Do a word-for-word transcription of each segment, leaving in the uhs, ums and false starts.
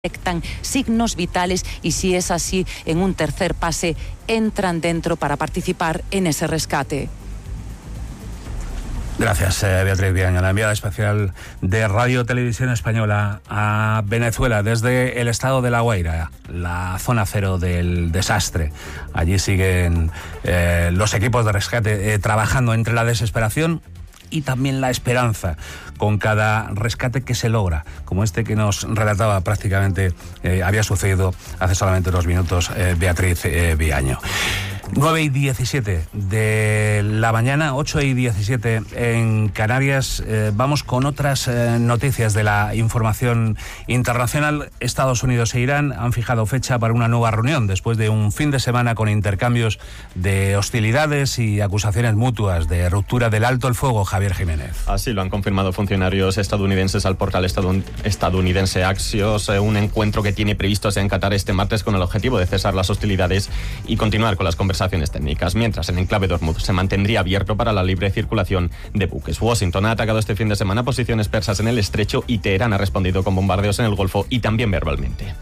detectan signos vitales y, si es así, en un tercer pase entran dentro para participar en ese rescate. Gracias, eh, Beatriz Viaña, la enviada especial de Radio Televisión Española a Venezuela desde el estado de La Guaira, la zona cero del desastre. Allí siguen eh, los equipos de rescate eh, trabajando entre la desesperación y también la esperanza con cada rescate que se logra, como este que nos relataba prácticamente, eh, había sucedido hace solamente unos minutos eh, Beatriz eh, Viaño. nueve y diecisiete de la mañana, ocho y diecisiete en Canarias. Eh, vamos con otras eh, noticias de la información internacional. Estados Unidos e Irán han fijado fecha para una nueva reunión después de un fin de semana con intercambios de hostilidades y acusaciones mutuas de ruptura del alto el fuego. Javier Jiménez. Así lo han confirmado funcionarios estadounidenses al portal estadounidense Axios, eh, un encuentro que tiene previsto en Qatar este martes con el objetivo de cesar las hostilidades y continuar con las conversaciones técnicas, mientras el enclave de Hormuz se mantendría abierto para la libre circulación de buques. Washington ha atacado este fin de semana posiciones persas en el estrecho y Teherán ha respondido con bombardeos en el Golfo y también verbalmente.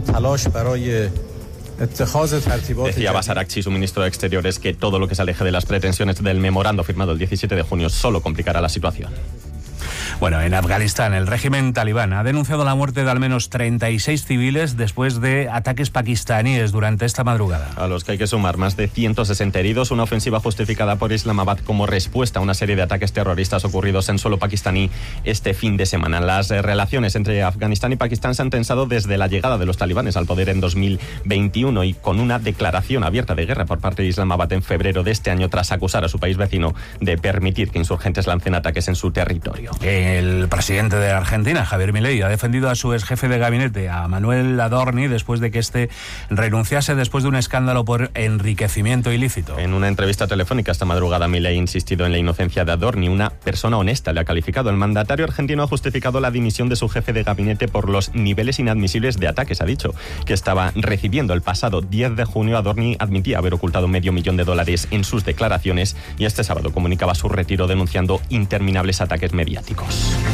Decía Abbas Araghchi, su ministro de Exteriores, que todo lo que se aleje de las pretensiones del memorando firmado el diecisiete de junio solo complicará la situación. Bueno, en Afganistán, el régimen talibán ha denunciado la muerte de al menos treinta y seis civiles después de ataques pakistaníes durante esta madrugada. A los que hay que sumar más de ciento sesenta heridos, una ofensiva justificada por Islamabad como respuesta a una serie de ataques terroristas ocurridos en suelo pakistaní este fin de semana. Las eh, relaciones entre Afganistán y Pakistán se han tensado desde la llegada de los talibanes al poder en dos mil veintiuno y con una declaración abierta de guerra por parte de Islamabad en febrero de este año tras acusar a su país vecino de permitir que insurgentes lancen ataques en su territorio. El presidente de Argentina, Javier Milei, ha defendido a su ex jefe de gabinete, a Manuel Adorni, después de que éste renunciase después de un escándalo por enriquecimiento ilícito. En una entrevista telefónica esta madrugada, Milei ha insistido en la inocencia de Adorni, una persona honesta, le ha calificado. El mandatario argentino ha justificado la dimisión de su jefe de gabinete por los niveles inadmisibles de ataques. Ha dicho que estaba recibiendo. El pasado diez de junio, Adorni admitía haber ocultado medio millón de dólares en sus declaraciones y este sábado comunicaba su retiro denunciando interminables ataques mediáticos.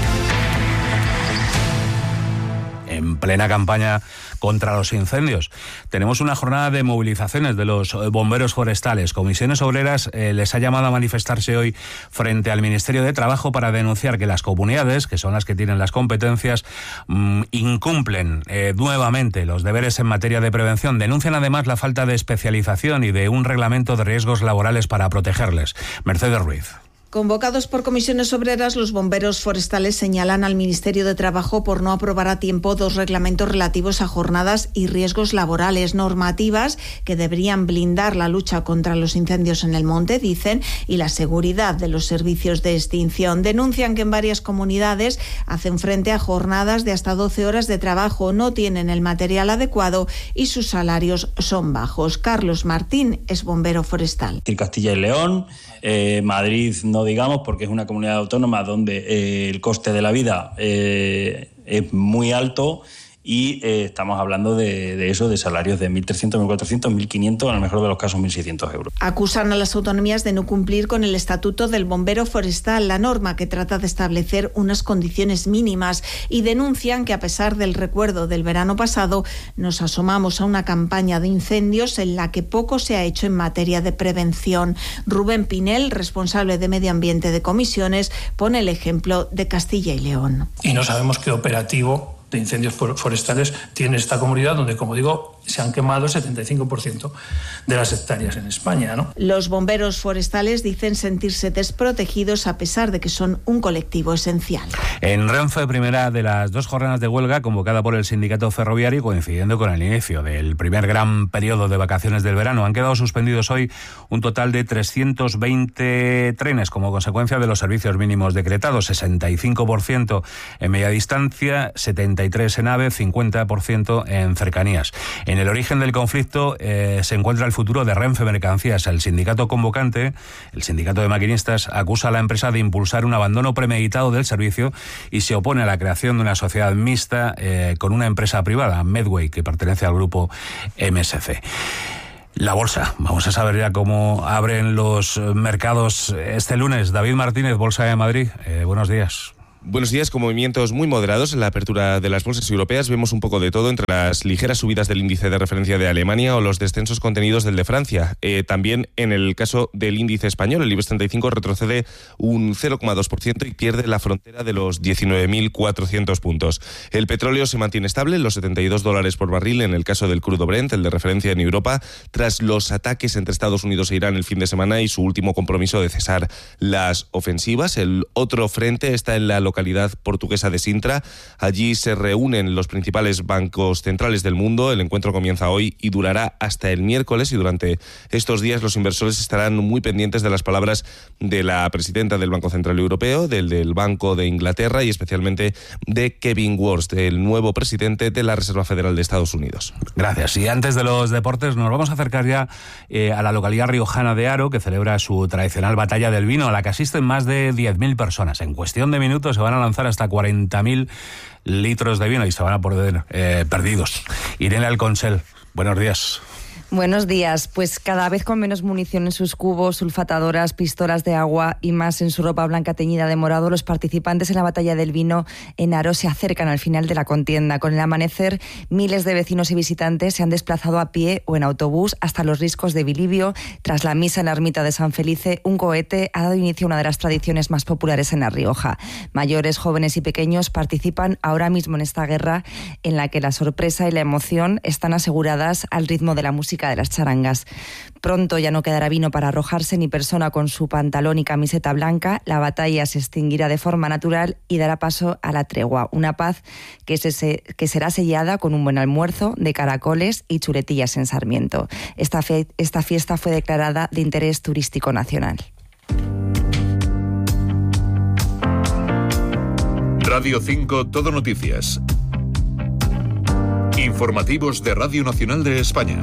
En plena campaña contra los incendios, tenemos una jornada de movilizaciones de los bomberos forestales. Comisiones Obreras eh, les ha llamado a manifestarse hoy frente al Ministerio de Trabajo para denunciar que las comunidades, que son las que tienen las competencias, mmm, incumplen eh, nuevamente los deberes en materia de prevención. Denuncian además la falta de especialización y de un reglamento de riesgos laborales para protegerles. Mercedes Ruiz. Convocados por Comisiones Obreras, los bomberos forestales señalan al Ministerio de Trabajo por no aprobar a tiempo dos reglamentos relativos a jornadas y riesgos laborales, normativas que deberían blindar la lucha contra los incendios en el monte, dicen, y la seguridad de los servicios de extinción. Denuncian que en varias comunidades hacen frente a jornadas de hasta doce horas de trabajo, no tienen el material adecuado y sus salarios son bajos. Carlos Martín es bombero forestal. Castilla y León, eh, Madrid no digamos, porque es una comunidad autónoma donde eh, el coste de la vida eh, es muy alto y eh, estamos hablando de, de eso, de salarios de mil trescientos, mil cuatrocientos, mil quinientos, en el mejor de los casos mil seiscientos euros. Acusan a las autonomías de no cumplir con el Estatuto del Bombero Forestal, la norma que trata de establecer unas condiciones mínimas, y denuncian que a pesar del recuerdo del verano pasado, nos asomamos a una campaña de incendios en la que poco se ha hecho en materia de prevención. Rubén Pinel, responsable de Medio Ambiente de Comisiones, pone el ejemplo de Castilla y León. Y no sabemos qué operativo de incendios forestales tiene esta comunidad, donde, como digo, se han quemado el setenta y cinco por ciento de las hectáreas en España, ¿no? Los bomberos forestales dicen sentirse desprotegidos a pesar de que son un colectivo esencial. En Renfe, primera de las dos jornadas de huelga convocada por el sindicato ferroviario, coincidiendo con el inicio del primer gran periodo de vacaciones del verano. Han quedado suspendidos hoy un total de trescientos veinte trenes como consecuencia de los servicios mínimos decretados, sesenta y cinco por ciento en media distancia, setenta y tres por ciento en AVE, cincuenta por ciento en cercanías. En el origen del conflicto eh, se encuentra el futuro de Renfe Mercancías. El sindicato convocante, el sindicato de maquinistas, acusa a la empresa de impulsar un abandono premeditado del servicio y se opone a la creación de una sociedad mixta eh, con una empresa privada, Medway, que pertenece al grupo M S C. La bolsa. Vamos a saber ya cómo abren los mercados este lunes. David Martínez, Bolsa de Madrid. Eh, buenos días. Buenos días. Con movimientos muy moderados en la apertura de las bolsas europeas, vemos un poco de todo entre las ligeras subidas del índice de referencia de Alemania o los descensos contenidos del de Francia. Eh, también en el caso del índice español, el IBEX treinta y cinco retrocede un cero coma dos por ciento y pierde la frontera de los diecinueve mil cuatrocientos puntos. El petróleo se mantiene estable en los setenta y dos dólares por barril en el caso del crudo Brent, el de referencia en Europa, tras los ataques entre Estados Unidos e Irán el fin de semana y su último compromiso de cesar las ofensivas. El otro frente está en la localidad portuguesa de Sintra. Allí se reúnen los principales bancos centrales del mundo. El encuentro comienza hoy y durará hasta el miércoles, y durante estos días los inversores estarán muy pendientes de las palabras de la presidenta del Banco Central Europeo, del, del Banco de Inglaterra y especialmente de Kevin Warsh, el nuevo presidente de la Reserva Federal de Estados Unidos. Gracias. Y antes de los deportes nos vamos a acercar ya eh, a la localidad riojana de Haro, que celebra su tradicional batalla del vino, a la que asisten más de diez mil personas. En cuestión de minutos se van a lanzar hasta cuarenta mil litros de vino y se van a poder eh, perdidos. Irene Alconsel, buenos días. Buenos días. Pues cada vez con menos munición en sus cubos, sulfatadoras, pistolas de agua y más en su ropa blanca teñida de morado, los participantes en la batalla del vino en Haro se acercan al final de la contienda. Con el amanecer, miles de vecinos y visitantes se han desplazado a pie o en autobús hasta los riscos de Bilibio. Tras la misa en la ermita de San Felice, un cohete ha dado inicio a una de las tradiciones más populares en La Rioja. Mayores, jóvenes y pequeños participan ahora mismo en esta guerra en la que la sorpresa y la emoción están aseguradas al ritmo de la música de las charangas. Pronto ya no quedará vino para arrojarse ni persona con su pantalón y camiseta blanca. La batalla se extinguirá de forma natural y dará paso a la tregua, una paz que, se, que será sellada con un buen almuerzo de caracoles y chuletillas en Sarmiento. Esta, fe, esta fiesta fue declarada de interés turístico nacional. Radio cinco Todo Noticias. Informativos de Radio Nacional de España.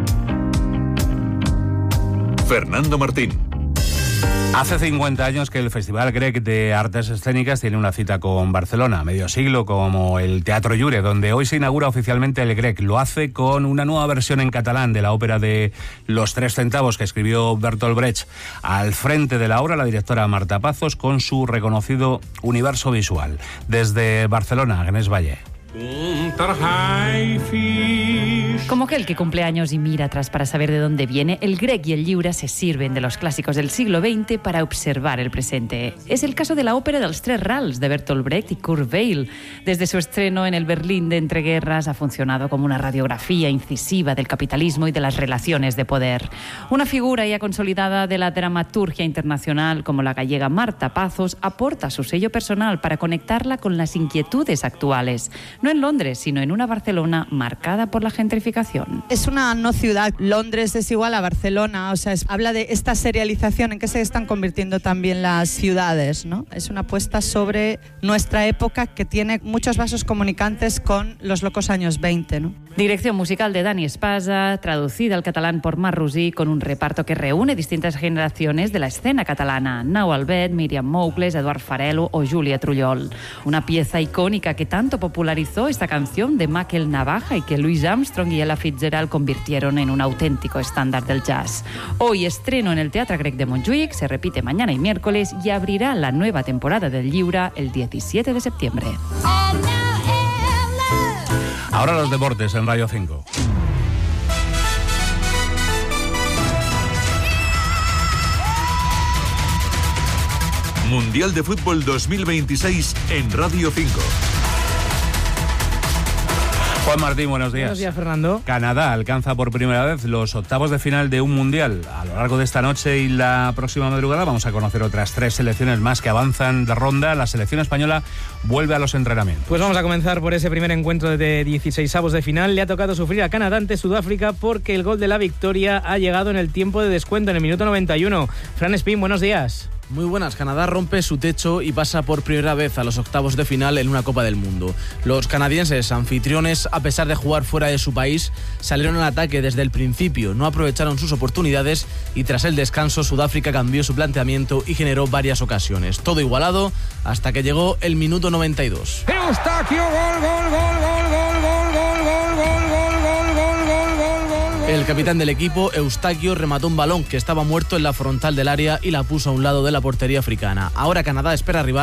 Fernando Martín. Hace cincuenta años que el Festival Grec de Artes Escénicas tiene una cita con Barcelona, medio siglo como el Teatro Llure, donde hoy se inaugura oficialmente el Grec. Lo hace con una nueva versión en catalán de la ópera de Los Tres Centavos que escribió Bertolt Brecht. Al frente de la obra, la directora Marta Pazos, con su reconocido universo visual. Desde Barcelona, Agnès Valle. Como aquel que cumple años y mira atrás para saber de dónde viene, el Grec y el Lliure se sirven de los clásicos del siglo veinte para observar el presente. Es el caso de la ópera dels Tres Rals de Bertolt Brecht y Kurt Weill. Desde su estreno en el Berlín de entreguerras ha funcionado como una radiografía incisiva del capitalismo y de las relaciones de poder. Una figura ya consolidada de la dramaturgia internacional como la gallega Marta Pazos aporta su sello personal para conectarla con las inquietudes actuales. No en Londres, sino en una Barcelona marcada por la gentrificación. Es una no ciudad. Londres es igual a Barcelona. O sea, es, habla de esta serialización en que se están convirtiendo también las ciudades, ¿no? Es una apuesta sobre nuestra época que tiene muchos vasos comunicantes con los locos años veinte, ¿no? Dirección musical de Dani Espasa, traducida al catalán por Mar Rosí, con un reparto que reúne distintas generaciones de la escena catalana. Nau Albet, Míriam Moukles, Eduard Farelo o Júlia Trullol. Una pieza icónica que tanto popularizó esta canción de Michael Navaja y que Louis Armstrong y Ella Fitzgerald convirtieron en un auténtico estándar del jazz. Hoy estreno en el Teatre Grec de Montjuïc, se repite mañana y miércoles y abrirá la nueva temporada del Lliure el diecisiete de septiembre. Ahora los deportes en Radio cinco. Mundial de Fútbol dos mil veintiséis en Radio cinco. Juan Martín, buenos días. Buenos días, Fernando. Canadá alcanza por primera vez los octavos de final de un mundial. A lo largo de esta noche y la próxima madrugada vamos a conocer otras tres selecciones más que avanzan de ronda. La selección española vuelve a los entrenamientos. Pues vamos a comenzar por ese primer encuentro de dieciseisavos de final. Le ha tocado sufrir a Canadá ante Sudáfrica porque el gol de la victoria ha llegado en el tiempo de descuento, en el minuto noventa y uno. Fran Espín, buenos días. Muy buenas. Canadá rompe su techo y pasa por primera vez a los octavos de final en una Copa del Mundo. Los canadienses, anfitriones, a pesar de jugar fuera de su país, salieron al ataque desde el principio, no aprovecharon sus oportunidades y tras el descanso Sudáfrica cambió su planteamiento y generó varias ocasiones. Todo igualado hasta que llegó el minuto noventa y dos. Eustaquio, gol, gol, gol, gol, gol, gol, gol, gol, gol, gol, gol, gol, gol. El capitán del equipo, Eustaquio, remató un balón que estaba muerto en la frontal del área y la puso a un lado de la portería africana. Ahora Canadá espera rival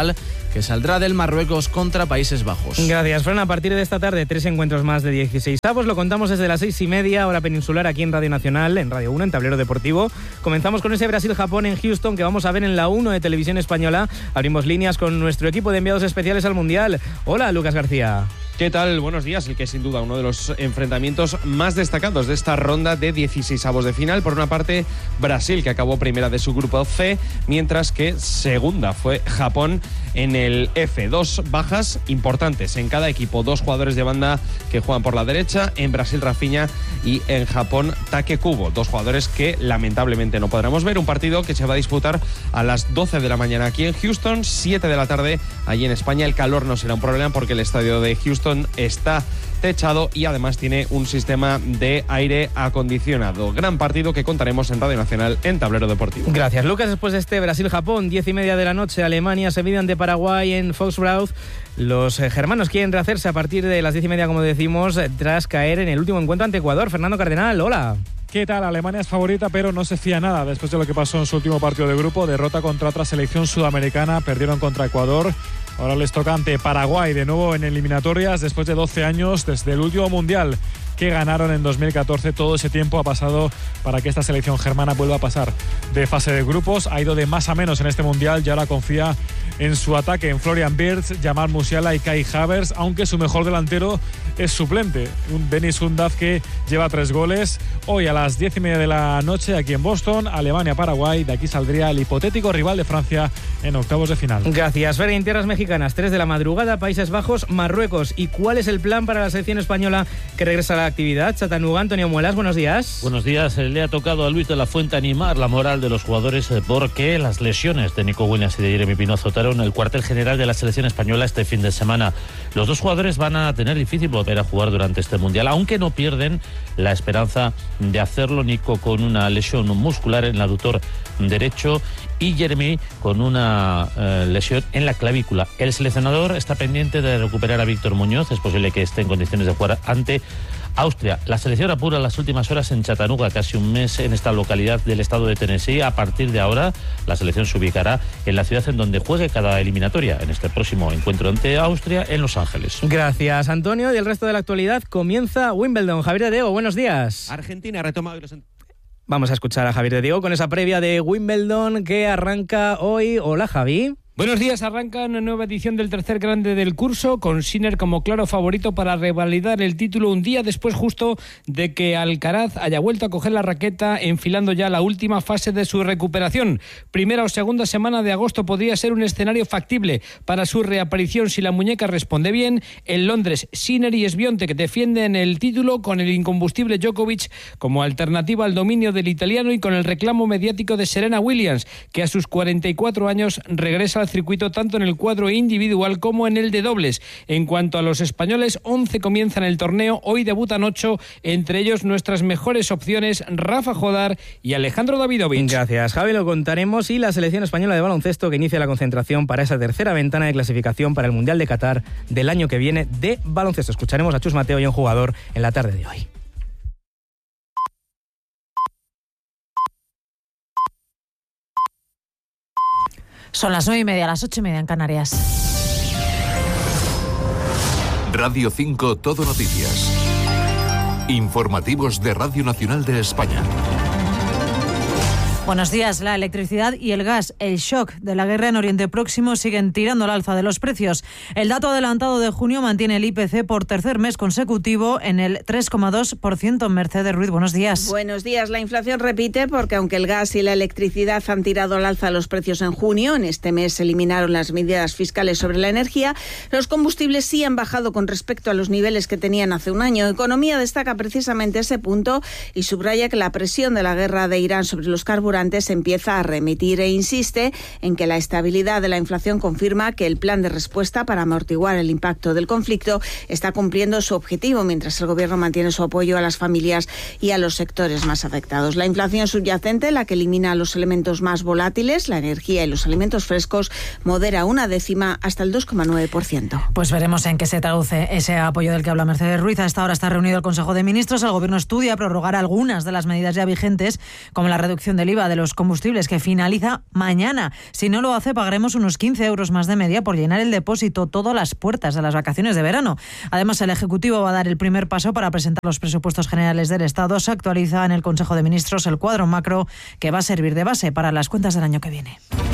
que saldrá del Marruecos contra Países Bajos. Gracias, Fran. A partir de esta tarde, tres encuentros más de dieciséis avos. Lo contamos desde las seis y media, hora peninsular, aquí en Radio Nacional, en Radio uno, en Tablero Deportivo. Comenzamos con ese Brasil-Japón en Houston, que vamos a ver en la uno de Televisión Española. Abrimos líneas con nuestro equipo de enviados especiales al Mundial. Hola, Lucas García. ¿Qué tal? Buenos días. El que sin duda uno de los enfrentamientos más destacados de esta ronda de dieciséis avos de final. Por una parte, Brasil, que acabó primera de su grupo C, mientras que segunda fue Japón en el F. Dos bajas importantes en cada equipo. Dos jugadores de banda que juegan por la derecha. En Brasil, Rafinha, y en Japón, Take Kubo. Dos jugadores que lamentablemente no podremos ver. Un partido que se va a disputar a las doce de la mañana aquí en Houston, siete de la tarde allí en España. El calor no será un problema porque el estadio de Houston está techado y además tiene un sistema de aire acondicionado. Gran partido que contaremos en Radio Nacional en Tablero Deportivo. Gracias, Lucas. Después de este Brasil-Japón, diez y media de la noche, Alemania se mide ante Paraguay en Foxborough. Los eh, germanos quieren rehacerse a partir de las diez y media, como decimos, tras caer en el último encuentro ante Ecuador. Fernando Cardenal, hola. ¿Qué tal? Alemania es favorita, pero no se fía nada después de lo que pasó en su último partido de grupo. Derrota contra otra selección sudamericana, perdieron contra Ecuador. Ahora les toca ante Paraguay, de nuevo en eliminatorias, después de doce años, desde el último Mundial que ganaron en dos mil catorce. Todo ese tiempo ha pasado para que esta selección germana vuelva a pasar de fase de grupos. Ha ido de más a menos en este Mundial y ahora confía en su ataque, en Florian Wirtz, Jamal Musiala y Kai Havertz, aunque su mejor delantero es suplente, un Dennis Undav que lleva tres goles. Hoy a las diez y media de la noche aquí en Boston, Alemania-Paraguay. De aquí saldría el hipotético rival de Francia en octavos de final. Gracias, Fer. En tierras mexicanas, tres de la madrugada, Países Bajos, Marruecos. ¿Y cuál es el plan para la selección española que regresa a la actividad? Chattanooga, Antonio Muelas, buenos días. Buenos días. Le ha tocado a Luis de la Fuente animar la moral de los jugadores porque las lesiones de Nico Williams y de Jeremy Pino azotaron el cuartel general de la selección española este fin de semana. Los dos jugadores van a tener difícil volver a jugar durante este Mundial, aunque no pierden la esperanza de hacerlo. Nico con una lesión muscular en el aductor derecho y Jeremy con una eh, lesión en la clavícula. El seleccionador está pendiente de recuperar a Víctor Muñoz. Es posible que esté en condiciones de jugar ante Austria. La selección apura las últimas horas en Chattanooga, casi un mes en esta localidad del estado de Tennessee. A partir de ahora, la selección se ubicará en la ciudad en donde juegue cada eliminatoria, en este próximo encuentro ante Austria en Los Ángeles. Gracias, Antonio. Y el resto de la actualidad comienza Wimbledon. Javier de Diego, buenos días. Argentina ha retomado los... Vamos a escuchar a Javier de Diego con esa previa de Wimbledon que arranca hoy. Hola, Javi. Buenos días, arranca una nueva edición del tercer grande del curso, con Sinner como claro favorito para revalidar el título un día después justo de que Alcaraz haya vuelto a coger la raqueta, enfilando ya la última fase de su recuperación. Primera o segunda semana de agosto podría ser un escenario factible para su reaparición si la muñeca responde bien. En Londres, Sinner y Sbiontek defienden el título con el incombustible Djokovic como alternativa al dominio del italiano y con el reclamo mediático de Serena Williams, que a sus cuarenta y cuatro años regresa al circuito tanto en el cuadro individual como en el de dobles. En cuanto a los españoles, once comienzan el torneo, hoy debutan ocho, entre ellos nuestras mejores opciones, Rafa Jodar y Alejandro Davidovich. Gracias, Javi, lo contaremos. Y la selección española de baloncesto que inicia la concentración para esa tercera ventana de clasificación para el Mundial de Qatar del año que viene de baloncesto. Escucharemos a Chus Mateo y a un jugador en la tarde de hoy. Son las nueve y media, las ocho y media en Canarias. Radio cinco Todo Noticias. Informativos de Radio Nacional de España. Buenos días. La electricidad y el gas, el shock de la guerra en Oriente Próximo, siguen tirando al alza de los precios. El dato adelantado de junio mantiene el I P C por tercer mes consecutivo en el tres coma dos por ciento. Mercedes Ruiz, buenos días. Buenos días. La inflación repite porque aunque el gas y la electricidad han tirado al alza los precios en junio, en este mes se eliminaron las medidas fiscales sobre la energía, los combustibles sí han bajado con respecto a los niveles que tenían hace un año. Economía destaca precisamente ese punto y subraya que la presión de la guerra de Irán sobre los carburantes empieza a remitir e insiste en que la estabilidad de la inflación confirma que el plan de respuesta para amortiguar el impacto del conflicto está cumpliendo su objetivo, mientras el gobierno mantiene su apoyo a las familias y a los sectores más afectados. La inflación subyacente, la que elimina los elementos más volátiles, la energía y los alimentos frescos, modera una décima hasta el dos coma nueve por ciento. Pues veremos en qué se traduce ese apoyo del que habla Mercedes Ruiz. A esta hora está reunido el Consejo de Ministros. El gobierno estudia prorrogar algunas de las medidas ya vigentes, como la reducción del I V A IVA de los combustibles que finaliza mañana. Si no lo hace, pagaremos unos quince euros más de media por llenar el depósito todo a las puertas de las vacaciones de verano. Además, el Ejecutivo va a dar el primer paso para presentar los presupuestos generales del Estado. Se actualiza en el Consejo de Ministros el cuadro macro que va a servir de base para las cuentas del año que viene.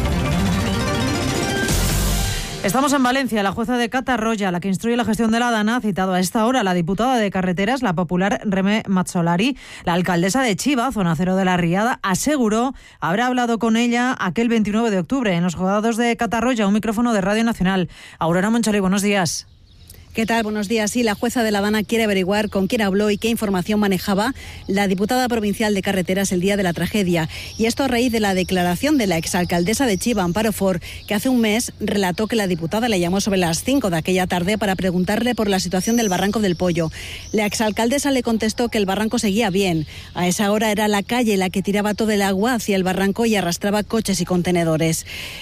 Estamos en Valencia. La jueza de Catarroja, la que instruye la gestión de la DANA, ha citado a esta hora a la diputada de Carreteras, la popular Reme Mazzolari. La alcaldesa de Chiva, zona cero de la Riada, aseguró habrá hablado con ella aquel veintinueve de octubre en los juzgados de Catarroja. Un micrófono de Radio Nacional. Aurora Moncholi, buenos días. ¿Qué tal? Buenos días. Sí, la jueza de La Dana quiere averiguar con quién habló y qué información manejaba la diputada provincial de Carreteras el día de la tragedia. Y esto a raíz de la declaración de la exalcaldesa de Chiva, Amparo Fort, que hace un mes relató que la diputada le llamó sobre las cinco de aquella tarde para preguntarle por la situación del Barranco del Pollo. La exalcaldesa le contestó que el barranco seguía bien. A esa hora era la calle la que tiraba todo el agua hacia el barranco y arrastraba coches y contenedores.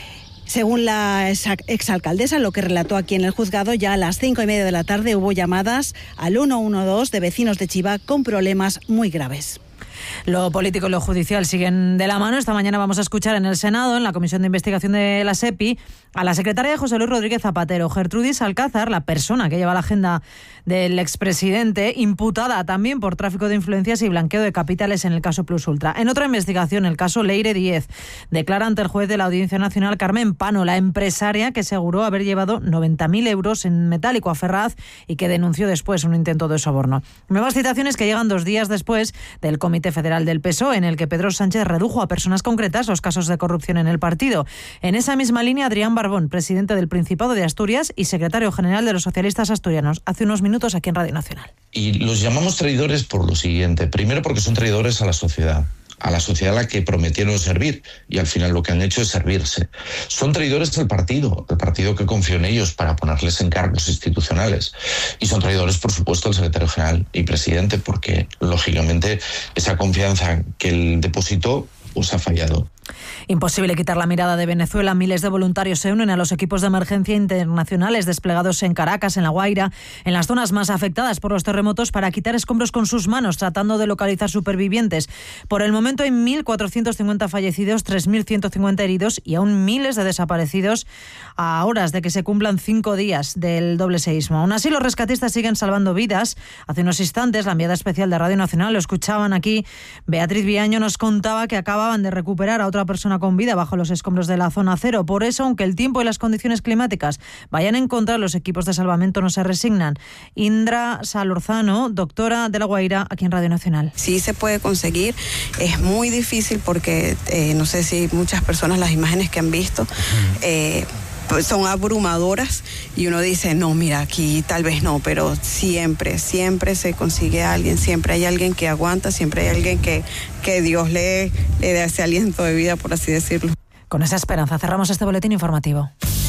Según la exalcaldesa, lo que relató aquí en el juzgado, ya a las cinco y media de la tarde hubo llamadas al ciento doce de vecinos de Chiva con problemas muy graves. Lo político y lo judicial siguen de la mano. Esta mañana vamos a escuchar en el Senado, en la Comisión de Investigación de la SEPI, a la secretaria de José Luis Rodríguez Zapatero, Gertrudis Alcázar, la persona que lleva la agenda del expresidente, imputada también por tráfico de influencias y blanqueo de capitales en el caso Plus Ultra. En otra investigación, el caso Leire Díez, declara ante el juez de la Audiencia Nacional Carmen Pano, la empresaria que aseguró haber llevado noventa mil euros en metálico a Ferraz y que denunció después un intento de soborno. Nuevas citaciones que llegan dos días después del Comité Federal del P S O E, en el que Pedro Sánchez redujo a personas concretas los casos de corrupción en el partido. En esa misma línea, Adrián Barbón, presidente del Principado de Asturias y secretario general de los socialistas asturianos, hace unos minutos aquí en Radio Nacional. Y los llamamos traidores por lo siguiente. Primero, porque son traidores a la sociedad. a la sociedad a la que prometieron servir y al final lo que han hecho es servirse. Son traidores al partido, el partido que confió en ellos para ponerles en cargos institucionales. Y son traidores, por supuesto, al secretario general y presidente, porque lógicamente esa confianza que él depositó pues ha fallado. Imposible quitar la mirada de Venezuela. Miles de voluntarios se unen a los equipos de emergencia internacionales desplegados en Caracas, en La Guaira, en las zonas más afectadas por los terremotos, para quitar escombros con sus manos, tratando de localizar supervivientes. Por el momento hay mil cuatrocientos cincuenta fallecidos, tres mil ciento cincuenta heridos y aún miles de desaparecidos a horas de que se cumplan cinco días del doble seísmo. Aún así, los rescatistas siguen salvando vidas. Hace unos instantes, la enviada especial de Radio Nacional, lo escuchaban aquí, Beatriz Viaño, nos contaba que acababan de recuperar a otra persona con vida bajo los escombros de la zona cero. Por eso, aunque el tiempo y las condiciones climáticas vayan en contra, los equipos de salvamento no se resignan. Indra Salorzano, doctora de La Guaira, aquí en Radio Nacional. Sí se puede conseguir, es muy difícil porque eh, no sé si muchas personas las imágenes que han visto eh, pues son abrumadoras y uno dice, no, mira, aquí tal vez no, pero siempre, siempre se consigue a alguien, siempre hay alguien que aguanta, siempre hay alguien que, que Dios le, le dé ese aliento de vida, por así decirlo. Con esa esperanza cerramos este boletín informativo.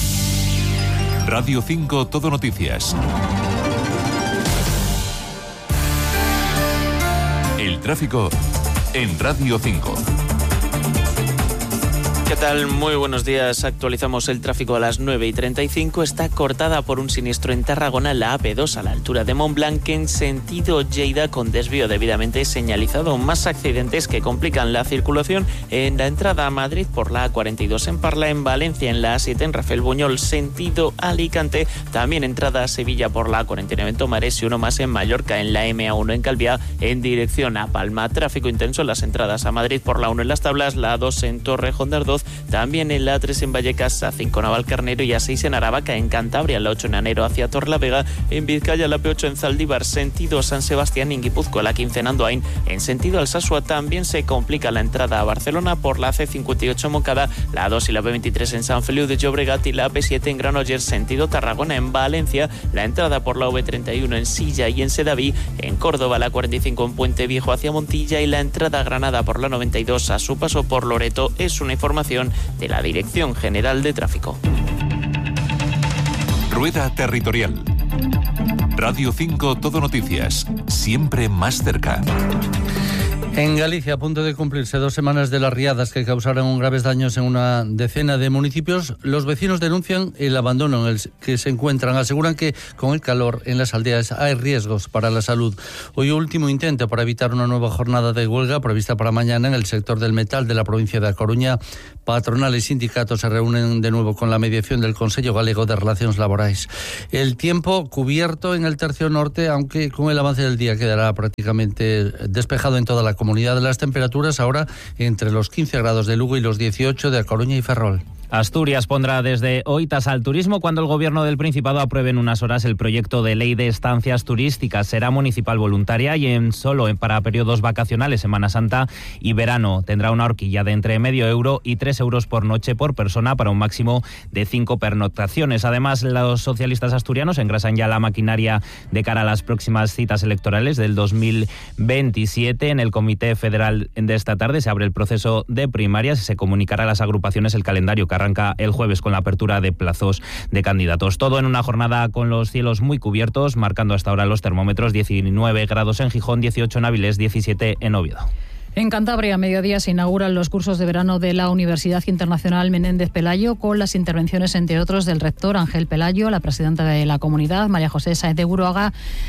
Radio cinco Todo Noticias. El tráfico en Radio cinco. ¿Qué tal? Muy buenos días. Actualizamos el tráfico a las nueve y treinta y cinco. Está cortada por un siniestro en Tarragona la A P dos a la altura de Montblanc en sentido Lleida, con desvío debidamente señalizado. Más accidentes que complican la circulación en la entrada a Madrid por la A cuarenta y dos en Parla, en Valencia en la A siete en Rafael Buñol sentido Alicante. También entrada a Sevilla por la A cuarenta y nueve en Tomares y uno más en Mallorca en la M A uno en Calviá en dirección a Palma. Tráfico intenso en las entradas a Madrid por la uno en Las Tablas, la A dos en Torrejón de Ardoz, también en la A tres en Vallecas, A cinco en Navalcarnero y A seis en Aravaca, en Cantabria, la ocho en Anero hacia Torlavega, en Vizcaya la P ocho en Zaldívar, sentido San Sebastián, en Guipúzcoa la quince en Andoain, en sentido Alsasua también se complica la entrada a Barcelona por la C cincuenta y ocho en Moncada, la A dos y la B veintitrés en San Feliu de Llobregat y la A P siete en Granollers, sentido Tarragona, en Valencia, la entrada por la V treinta y uno en Silla y en Sedaví, en Córdoba la cuarenta y cinco en Puente Viejo hacia Montilla y la entrada a Granada por la noventa y dos a su paso por Loreto. Es una información de la Dirección General de Tráfico. Rueda Territorial. Radio cinco Todo Noticias, siempre más cerca. En Galicia, a punto de cumplirse dos semanas de las riadas que causaron graves daños en una decena de municipios, los vecinos denuncian el abandono en el que se encuentran. Aseguran que con el calor en las aldeas hay riesgos para la salud. Hoy último intento para evitar una nueva jornada de huelga prevista para mañana en el sector del metal de la provincia de A Coruña. Patronal y sindicatos se reúnen de nuevo con la mediación del Consello Galego de Relaciones Laborais. El tiempo cubierto en el tercio norte, aunque con el avance del día quedará prácticamente despejado en toda la comunidad. Comunidad de las temperaturas ahora entre los quince grados de Lugo y los dieciocho de A Coruña y Ferrol. Asturias pondrá desde hoy tasa al turismo cuando el Gobierno del Principado apruebe en unas horas el proyecto de ley de estancias turísticas. Será municipal voluntaria y en solo en para periodos vacacionales, Semana Santa y verano. Tendrá una horquilla de entre medio euro y tres euros por noche por persona para un máximo de cinco pernoctaciones. Además, los socialistas asturianos engrasan ya la maquinaria de cara a las próximas citas electorales del dos mil veintisiete. En el Comité Federal de esta tarde se abre el proceso de primarias y se comunicará a las agrupaciones el calendario que arranca el jueves con la apertura de plazos de candidatos. Todo en una jornada con los cielos muy cubiertos, marcando hasta ahora los termómetros diecinueve grados en Gijón, dieciocho en Avilés, diecisiete en Oviedo. En Cantabria, a mediodía, se inauguran los cursos de verano de la Universidad Internacional Menéndez Pelayo, con las intervenciones, entre otros, del rector Ángel Pelayo, la presidenta de la comunidad, María José Sáenz de Buruaga,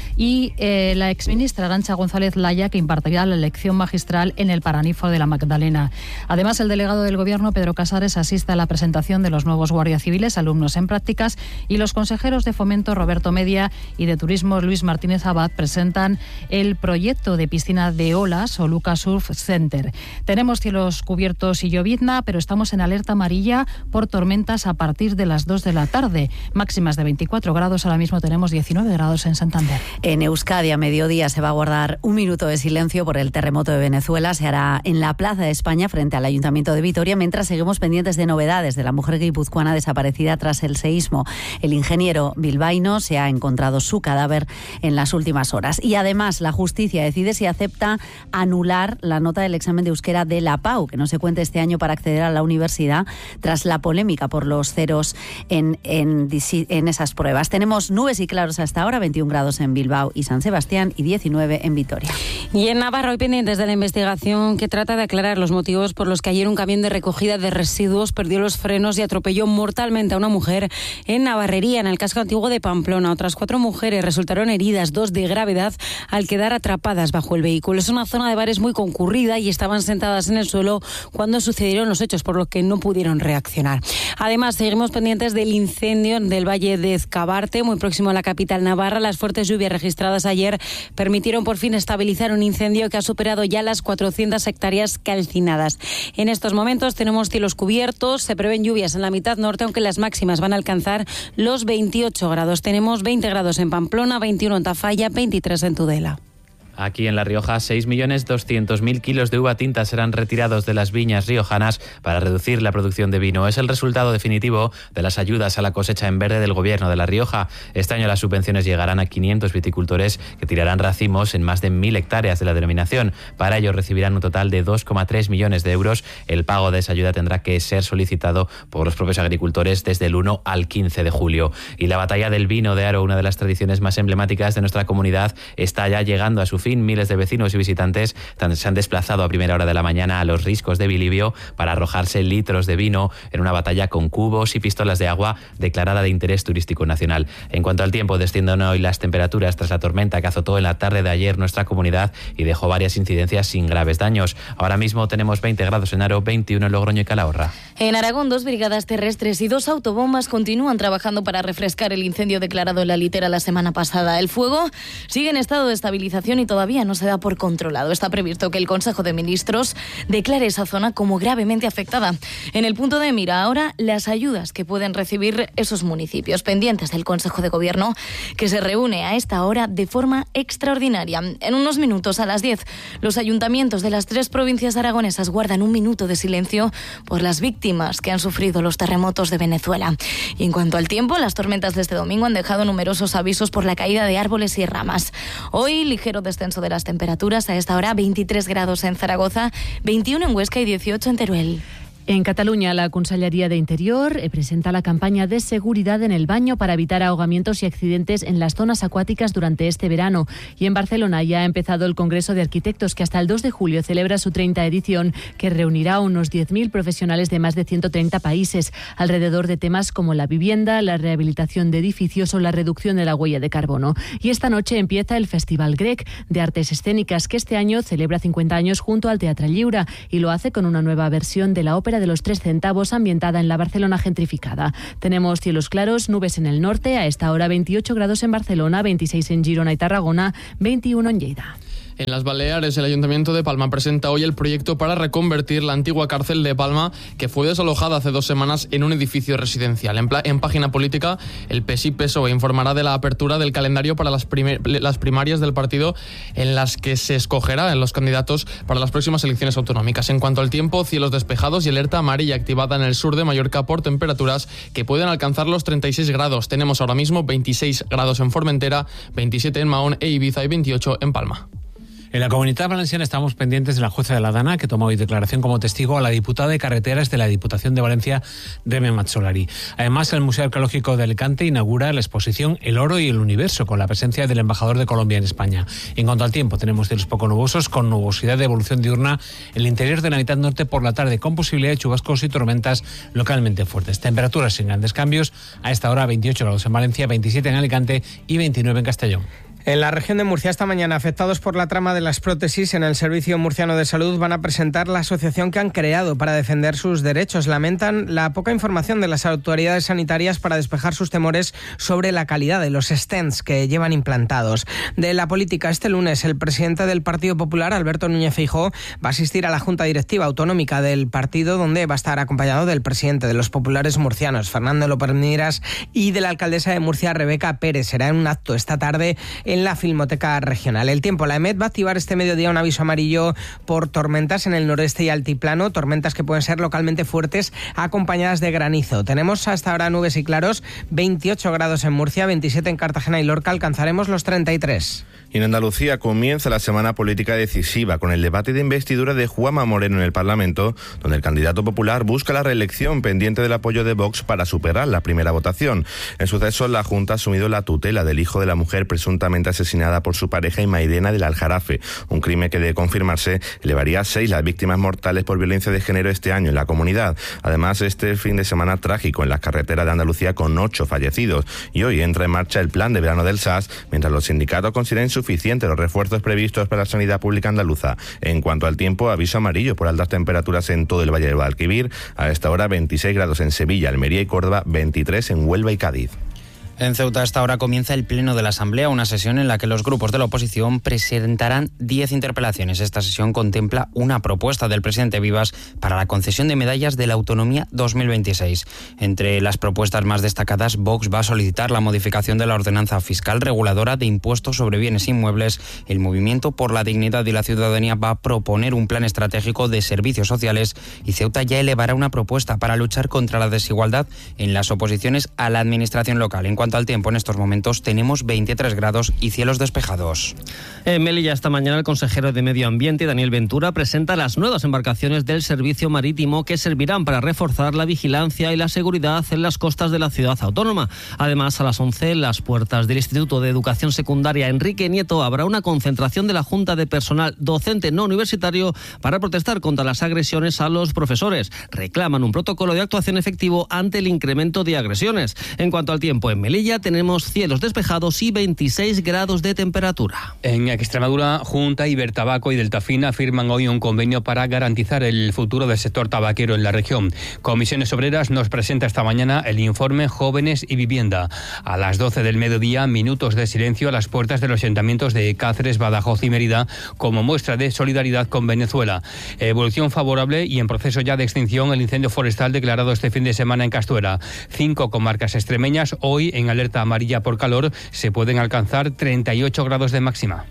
y eh, la exministra Arantxa González Laya, que impartirá la lección magistral en el Paraninfo de la Magdalena. Además, el delegado del Gobierno, Pedro Casares, asiste a la presentación de los nuevos guardias civiles, alumnos en prácticas, y los consejeros de Fomento, Roberto Media, y de Turismo, Luis Martínez Abad, presentan el proyecto de piscina de olas o Luca Surf Center. Tenemos cielos cubiertos y llovizna, pero estamos en alerta amarilla por tormentas a partir de las dos de la tarde. Máximas de veinticuatro grados, ahora mismo tenemos diecinueve grados en Santander. En Euskadi, a mediodía, se va a guardar un minuto de silencio por el terremoto de Venezuela. Se hará en la Plaza de España, frente al Ayuntamiento de Vitoria, mientras seguimos pendientes de novedades de la mujer guipuzcoana desaparecida tras el seísmo. El ingeniero bilbaíno se ha encontrado su cadáver en las últimas horas. Y además, la justicia decide si acepta anular la nota del examen de euskera de la P A U, que no se cuente este año para acceder a la universidad, tras la polémica por los ceros en, en, en esas pruebas. Tenemos nubes y claros hasta ahora, veintiún grados en Bilbao y San Sebastián y diecinueve en Vitoria. Y en Navarra, hoy pendientes de la investigación que trata de aclarar los motivos por los que ayer un camión de recogida de residuos perdió los frenos y atropelló mortalmente a una mujer en Navarrería, en el casco antiguo de Pamplona. Otras cuatro mujeres resultaron heridas, dos de gravedad, al quedar atrapadas bajo el vehículo. Es una zona de bares muy concurrida y estaban sentadas en el suelo cuando sucedieron los hechos, por lo que no pudieron reaccionar. Además, seguimos pendientes del incendio del Valle de Ezcabarte, muy próximo a la capital navarra. Las fuertes lluvias registradas ayer permitieron por fin estabilizar un incendio que ha superado ya las cuatrocientas hectáreas calcinadas. En estos momentos tenemos cielos cubiertos, se prevén lluvias en la mitad norte, aunque las máximas van a alcanzar los veintiocho grados. Tenemos veinte grados en Pamplona, veintiuno en Tafalla, veintitrés en Tudela. Aquí en La Rioja, seis millones doscientos mil kilos de uva tinta serán retirados de las viñas riojanas para reducir la producción de vino. Es el resultado definitivo de las ayudas a la cosecha en verde del Gobierno de La Rioja. Este año las subvenciones llegarán a quinientos viticultores que tirarán racimos en más de mil hectáreas de la denominación. Para ello recibirán un total de dos coma tres millones de euros. El pago de esa ayuda tendrá que ser solicitado por los propios agricultores desde el uno al quince de julio. Y la batalla del vino de Aro, una de las tradiciones más emblemáticas de nuestra comunidad, está ya llegando a su fin. Miles de vecinos y visitantes se han desplazado a primera hora de la mañana a los riscos de Bilibio para arrojarse litros de vino en una batalla con cubos y pistolas de agua declarada de interés turístico nacional. En cuanto al tiempo, descienden hoy las temperaturas tras la tormenta que azotó en la tarde de ayer nuestra comunidad y dejó varias incidencias sin graves daños. Ahora mismo tenemos veinte grados en Aro, veintiuno en Logroño y Calahorra. En Aragón, dos brigadas terrestres y dos autobombas continúan trabajando para refrescar el incendio declarado en la Litera la semana pasada. El fuego sigue en estado de estabilización y todavía no se da por controlado. Está previsto que el Consejo de Ministros declare esa zona como gravemente afectada. En el punto de mira ahora las ayudas que pueden recibir esos municipios, pendientes del Consejo de Gobierno, que se reúne a esta hora de forma extraordinaria. En unos minutos, a las diez, los ayuntamientos de las tres provincias aragonesas guardan un minuto de silencio por las víctimas que han sufrido los terremotos de Venezuela. Y en cuanto al tiempo, las tormentas de este domingo han dejado numerosos avisos por la caída de árboles y ramas. Hoy, ligero descenso de las temperaturas, a esta hora veintitrés grados en Zaragoza, veintiuno en Huesca y dieciocho en Teruel. En Cataluña, la Conselleria de Interior presenta la campaña de seguridad en el baño para evitar ahogamientos y accidentes en las zonas acuáticas durante este verano. Y en Barcelona ya ha empezado el Congreso de Arquitectos, que hasta el dos de julio celebra su treinta edición, que reunirá a unos diez mil profesionales de más de ciento treinta países, alrededor de temas como la vivienda, la rehabilitación de edificios o la reducción de la huella de carbono. Y esta noche empieza el Festival Grec de Artes Escénicas, que este año celebra cincuenta años junto al Teatre Lliure y lo hace con una nueva versión de la ópera de los tres centavos ambientada en la Barcelona gentrificada. Tenemos cielos claros, nubes en el norte, a esta hora veintiocho grados en Barcelona, veintiséis en Girona y Tarragona, veintiuno en Lleida. En las Baleares, el Ayuntamiento de Palma presenta hoy el proyecto para reconvertir la antigua cárcel de Palma, que fue desalojada hace dos semanas en un edificio residencial. En, en página política, el P S I P S O E informará de la apertura del calendario para las, primer, las primarias del partido, en las que se escogerá en los candidatos para las próximas elecciones autonómicas. En cuanto al tiempo, cielos despejados y alerta amarilla activada en el sur de Mallorca por temperaturas que pueden alcanzar los treinta y seis grados. Tenemos ahora mismo veintiséis grados en Formentera, veintisiete en Mahón e Ibiza y veintiocho en Palma. En la Comunitat Valenciana estamos pendientes de la jueza de la Dana, que toma hoy declaración como testigo a la diputada de Carreteras de la Diputación de Valencia, Reme Mazzolari. Además, el Museo Arqueológico de Alicante inaugura la exposición El Oro y el Universo, con la presencia del embajador de Colombia en España. En cuanto al tiempo, tenemos cielos poco nubosos, con nubosidad de evolución diurna en el interior de la mitad norte por la tarde, con posibilidad de chubascos y tormentas localmente fuertes. Temperaturas sin grandes cambios, a esta hora veintiocho grados en Valencia, veintisiete en Alicante y veintinueve en Castellón. En la región de Murcia, esta mañana, afectados por la trama de las prótesis en el Servicio Murciano de Salud van a presentar la asociación que han creado para defender sus derechos. Lamentan la poca información de las autoridades sanitarias para despejar sus temores sobre la calidad de los stents que llevan implantados. De la política, este lunes, el presidente del Partido Popular, Alberto Núñez Feijóo, va a asistir a la Junta Directiva Autonómica del partido, donde va a estar acompañado del presidente de los populares murcianos, Fernando López Miras, y de la alcaldesa de Murcia, Rebeca Pérez. Será en un acto esta tarde en la Filmoteca Regional. El tiempo, la EMET va a activar este mediodía un aviso amarillo por tormentas en el noreste y altiplano, tormentas que pueden ser localmente fuertes acompañadas de granizo. Tenemos hasta ahora nubes y claros, veintiocho grados en Murcia, veintisiete en Cartagena y Lorca, alcanzaremos los treinta y tres. Y en Andalucía comienza la semana política decisiva con el debate de investidura de Juanma Moreno en el Parlamento, donde el candidato popular busca la reelección pendiente del apoyo de Vox para superar la primera votación. En suceso, la Junta ha asumido la tutela del hijo de la mujer presuntamente asesinada por su pareja Mairena del Aljarafe, un crimen que, de confirmarse, elevaría a seis las víctimas mortales por violencia de género este año en la comunidad. Además, este fin de semana trágico en las carreteras de Andalucía con ocho fallecidos. Y hoy entra en marcha el plan de verano del S A S, mientras los sindicatos consideran insuficientes los refuerzos previstos para la sanidad pública andaluza. En cuanto al tiempo, aviso amarillo por altas temperaturas en todo el Valle del Guadalquivir. A esta hora veintiséis grados en Sevilla, Almería y Córdoba, veintitrés en Huelva y Cádiz. En Ceuta, a esta hora comienza el Pleno de la Asamblea, una sesión en la que los grupos de la oposición presentarán diez interpelaciones. Esta sesión contempla una propuesta del presidente Vivas para la concesión de medallas de la autonomía dos mil veintiséis. Entre las propuestas más destacadas, Vox va a solicitar la modificación de la ordenanza fiscal reguladora de impuestos sobre bienes inmuebles. El Movimiento por la Dignidad y la Ciudadanía va a proponer un plan estratégico de servicios sociales y Ceuta ya elevará una propuesta para luchar contra la desigualdad en las oposiciones a la administración local. En cuanto al tiempo, en estos momentos tenemos veintitrés grados y cielos despejados. En Melilla, esta mañana, el consejero de Medio Ambiente, Daniel Ventura, presenta las nuevas embarcaciones del servicio marítimo que servirán para reforzar la vigilancia y la seguridad en las costas de la ciudad autónoma. Además, a las once, en las puertas del Instituto de Educación Secundaria Enrique Nieto, habrá una concentración de la Junta de Personal Docente No Universitario para protestar contra las agresiones a los profesores. Reclaman un protocolo de actuación efectivo ante el incremento de agresiones. En cuanto al tiempo, en Melilla tenemos cielos despejados y veintiséis grados de temperatura. En Extremadura, Junta, Ibertabaco y Deltafina firman hoy un convenio para garantizar el futuro del sector tabaquero en la región. Comisiones Obreras nos presenta esta mañana el informe Jóvenes y Vivienda. A las doce del mediodía, minutos de silencio a las puertas de los ayuntamientos de Cáceres, Badajoz y Mérida como muestra de solidaridad con Venezuela. Evolución favorable y en proceso ya de extinción el incendio forestal declarado este fin de semana en Castuera. Cinco comarcas extremeñas hoy en alerta amarilla por calor, se pueden alcanzar treinta y ocho grados de máxima.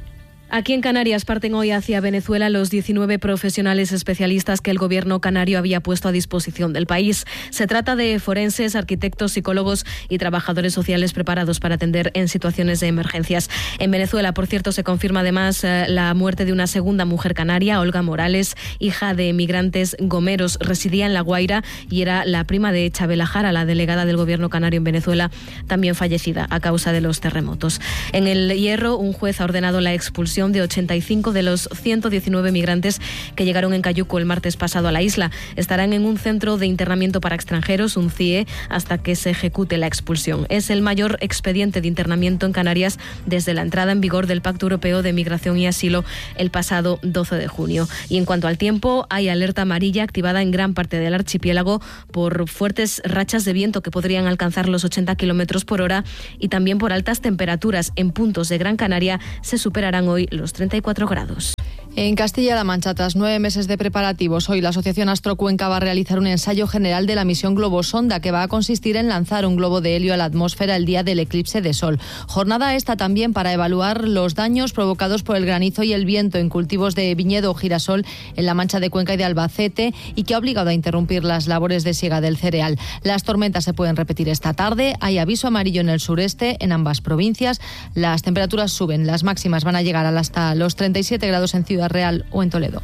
Aquí en Canarias parten hoy hacia Venezuela los diecinueve profesionales especialistas que el gobierno canario había puesto a disposición del país. Se trata de forenses, arquitectos, psicólogos y trabajadores sociales preparados para atender en situaciones de emergencias. En Venezuela, por cierto, se confirma además eh, la muerte de una segunda mujer canaria, Olga Morales, hija de emigrantes gomeros. Residía en La Guaira y era la prima de Chabela Jara, la delegada del gobierno canario en Venezuela, también fallecida a causa de los terremotos. En el Hierro, un juez ha ordenado la expulsión de ochenta y cinco de los ciento diecinueve migrantes que llegaron en Cayuco el martes pasado a la isla. Estarán en un centro de internamiento para extranjeros, un C I E, hasta que se ejecute la expulsión. Es el mayor expediente de internamiento en Canarias desde la entrada en vigor del Pacto Europeo de Migración y Asilo el pasado doce de junio. Y en cuanto al tiempo, hay alerta amarilla activada en gran parte del archipiélago por fuertes rachas de viento que podrían alcanzar los ochenta kilómetros por hora y también por altas temperaturas. En puntos de Gran Canaria se superarán hoy los treinta y cuatro grados. En Castilla-La Mancha, tras nueve meses de preparativos, hoy la Asociación Astrocuenca va a realizar un ensayo general de la misión Globosonda, que va a consistir en lanzar un globo de helio a la atmósfera el día del eclipse de sol. Jornada esta también para evaluar los daños provocados por el granizo y el viento en cultivos de viñedo o girasol en la Mancha de Cuenca y de Albacete, y que ha obligado a interrumpir las labores de siega del cereal. Las tormentas se pueden repetir esta tarde. Hay aviso amarillo en el sureste, en ambas provincias. Las temperaturas suben, las máximas van a llegar hasta los treinta y siete grados en Ciudad Real o en Toledo.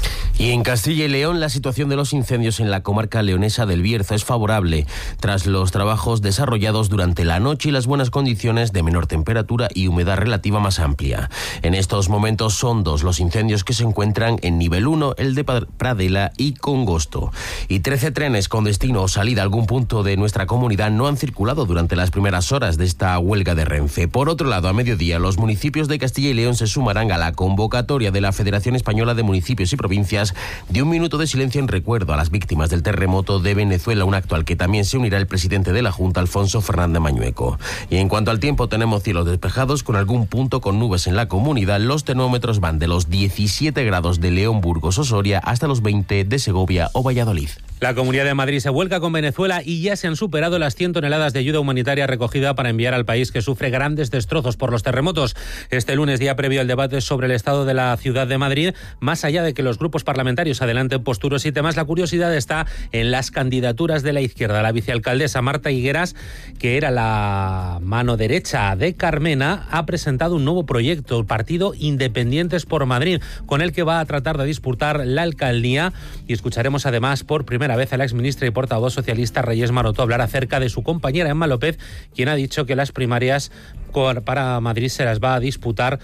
Y en Castilla y León, la situación de los incendios en la comarca leonesa del Bierzo es favorable, tras los trabajos desarrollados durante la noche y las buenas condiciones de menor temperatura y humedad relativa más amplia. En estos momentos son dos los incendios que se encuentran en nivel uno, el de Pradela y Congosto. Y trece trenes con destino o salida a algún punto de nuestra comunidad no han circulado durante las primeras horas de esta huelga de Renfe. Por otro lado, a mediodía, los municipios de Castilla y León se sumarán a la convocatoria de la Federación Española de Municipios y Provincias de un minuto de silencio en recuerdo a las víctimas del terremoto de Venezuela, un acto al que también se unirá el presidente de la Junta, Alfonso Fernández Mañueco. Y en cuanto al tiempo, tenemos cielos despejados con algún punto con nubes en la comunidad. Los termómetros van de los diecisiete grados de León, Burgos o Soria hasta los veinte de Segovia o Valladolid. La Comunidad de Madrid se vuelca con Venezuela y ya se han superado las cien toneladas de ayuda humanitaria recogida para enviar al país que sufre grandes destrozos por los terremotos. Este lunes, día previo al debate sobre el estado de la ciudad de Madrid, más allá de que los grupos parlamentarios adelanten posturas y temas, la curiosidad está en las candidaturas de la izquierda. La vicealcaldesa Marta Higueras, que era la mano derecha de Carmena, ha presentado un nuevo proyecto, el Partido Independientes por Madrid, con el que va a tratar de disputar la alcaldía. Y escucharemos además por primera vez a la exministra y portavoz socialista Reyes Maroto hablar acerca de su compañera Emma López, quien ha dicho que las primarias para Madrid se las va a disputar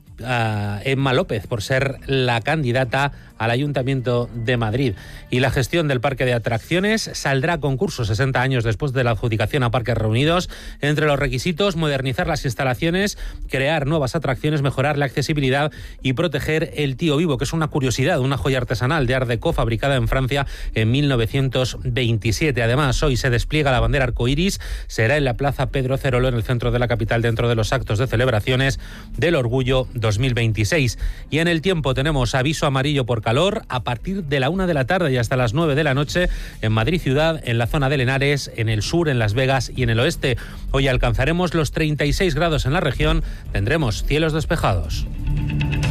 uh, Emma López por ser la candidata al Ayuntamiento de Madrid. Y la gestión del parque de atracciones saldrá a concurso sesenta años después de la adjudicación a Parques Reunidos. Entre los requisitos, modernizar las instalaciones, crear nuevas atracciones, mejorar la accesibilidad y proteger el tío vivo, que es una curiosidad, una joya artesanal de Art Deco fabricada en Francia en mil novecientos veintisiete. Además, hoy se despliega la bandera arcoíris. Será en la Plaza Pedro Cerolo, en el centro de la capital, dentro de los actos de celebraciones del Orgullo dos mil veintiséis. Y en el tiempo tenemos aviso amarillo por calor a partir de la una de la tarde y hasta las nueve de la noche en Madrid ciudad, en la zona de Henares, en el sur, en Las Vegas y en el oeste. Hoy alcanzaremos los treinta y seis grados en la región, tendremos cielos despejados.